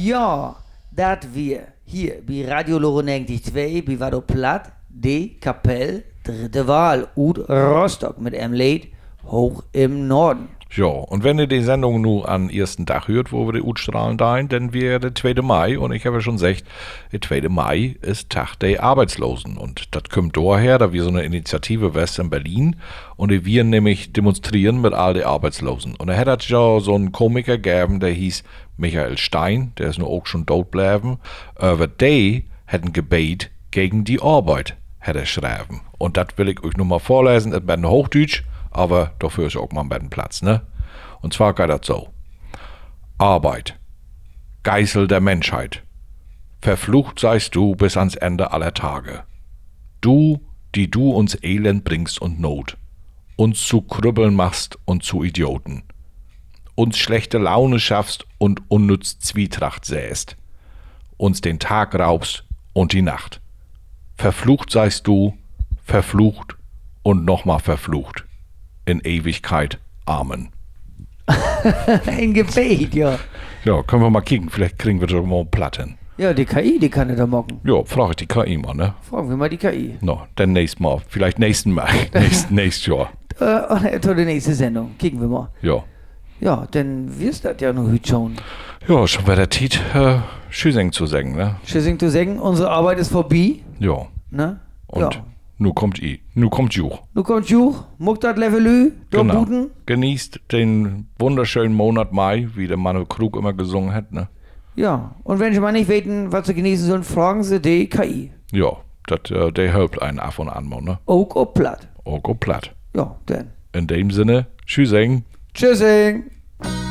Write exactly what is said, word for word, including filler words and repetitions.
Ja, dat wir hier bei Radio Loro negentig-zwei, bei Wado Platt, die Kapelle, dritte Wahl, ut Rostock mit einem Lied hoch im Norden. Ja, und wenn ihr die Sendung nur am ersten Tag hört, wo wir die Utstrahlen da, dann wäre der zweite Mai. Und ich habe ja schon gesagt, der zweite Mai ist Tag der Arbeitslosen. Und das kommt daher, da wir so eine Initiative West in Berlin. Und die wir nämlich demonstrieren mit all den Arbeitslosen. Und da hätte es ja so einen Komiker gegeben, der hieß Michael Stein, der ist nur auch schon tot bleiben. Aber der hätten gebet gegen die Arbeit, hätte er schreiben. Und das will ich euch nur mal vorlesen, es wird Hochdeutsch. Aber dafür ist auch mal ein bisschen Platz, ne? Und zwar geht das so. Arbeit, Geißel der Menschheit, verflucht seist du bis ans Ende aller Tage. Du, die du uns Elend bringst und Not, uns zu Krüppeln machst und zu Idioten, uns schlechte Laune schaffst und unnütz Zwietracht säst, uns den Tag raubst und die Nacht. Verflucht seist du, verflucht und nochmal verflucht. In Ewigkeit. Amen. Ein Gebet, ja. Ja, können wir mal kicken. Vielleicht kriegen wir doch mal Platt hin. Ja, die K I, die kann er da mocken. Ja, frage ich die K I mal, ne? Fragen wir mal die K I. No, dann nächstes Mal. Vielleicht nächsten Mal. Nächst, nächstes Jahr. Äh, oh, die nächste Sendung. Kicken wir mal. Ja. Ja, dann wirst du das ja noch heute schon. Ja, schon bei der Tiet, äh, Tschüssing zu sagen, ne? Tschüssing zu sagen, unsere Arbeit ist vorbei. Ja. Ne? Und ja. nu kommt i. Nu kommt Juch. Nu kommt Juch, muckt das Levelü, do Genau. Buten. Genießt den wunderschönen Monat Mai, wie der Manuel Krug immer gesungen hat, ne? Ja, und wenn Sie mal nicht wissen, was Sie genießen sollen, fragen Sie die K I. Ja, dat, äh, der hilft einen ab und an mal, ne? Auch ob platt. Auch go platt. Ja, dann. In dem Sinne, Tschüssing. Tschüssing.